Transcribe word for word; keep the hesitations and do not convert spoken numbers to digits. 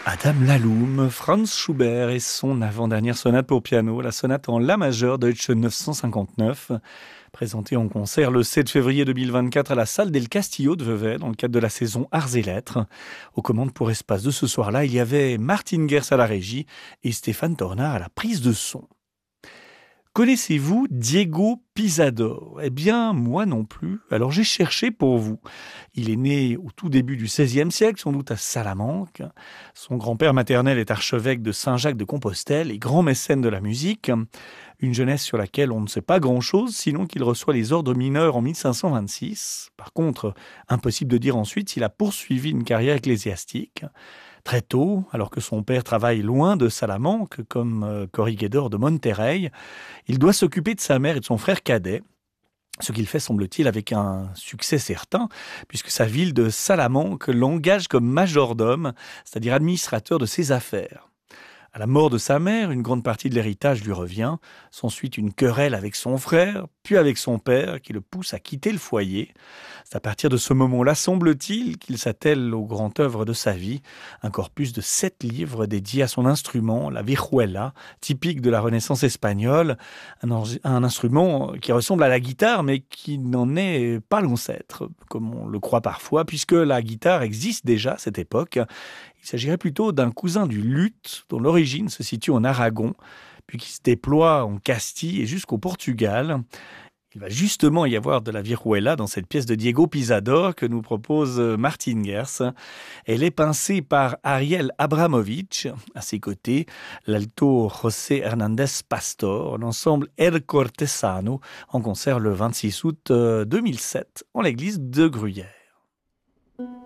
Adam Laloum, Franz Schubert et son avant-dernière sonate pour piano, la sonate en La majeur Deutsche neuf cent cinquante-neuf, présentée en concert le sept février deux mille vingt-quatre à la salle del Castillo de Vevey dans le cadre de la saison Arts et Lettres. Aux commandes pour espace de ce soir-là, il y avait Martin Gers à la régie et Stéphane Tornard à la prise de son. Connaissez-vous Diego Pisador? Eh bien, moi non plus. Alors j'ai cherché pour vous. Il est né au tout début du seizième siècle, sans doute à Salamanque. Son grand-père maternel est archevêque de Saint-Jacques-de-Compostelle et grand mécène de la musique. Une jeunesse sur laquelle on ne sait pas grand-chose, sinon qu'il reçoit les ordres mineurs en mille cinq cent vingt-six. Par contre, impossible de dire ensuite s'il a poursuivi une carrière ecclésiastique. Très tôt, alors que son père travaille loin de Salamanque, comme euh, corrigidor de Monterrey, il doit s'occuper de sa mère et de son frère cadet, ce qu'il fait, semble-t-il, avec un succès certain, puisque sa ville de Salamanque l'engage comme majordome, c'est-à-dire administrateur de ses affaires. À la mort de sa mère, une grande partie de l'héritage lui revient. S'ensuit une querelle avec son frère, puis avec son père, qui le pousse à quitter le foyer. C'est à partir de ce moment-là, semble-t-il, qu'il s'attelle aux grandes œuvres de sa vie, un corpus de sept livres dédiés à son instrument, la vihuela, typique de la Renaissance espagnole, un, un instrument qui ressemble à la guitare, mais qui n'en est pas l'ancêtre, comme on le croit parfois, puisque la guitare existe déjà à cette époque. Il s'agirait plutôt d'un cousin du luth, dont l'origine se situe en Aragon, puis qui se déploie en Castille et jusqu'au Portugal. Il va justement y avoir de la vihuela dans cette pièce de Diego Pisador que nous propose Martin Gers. Elle est pincée par Ariel Abramovich. À ses côtés, l'alto José Hernández Pastor, l'ensemble El Cortesano, en concert le vingt-six août deux mille sept en l'église de Gruyère.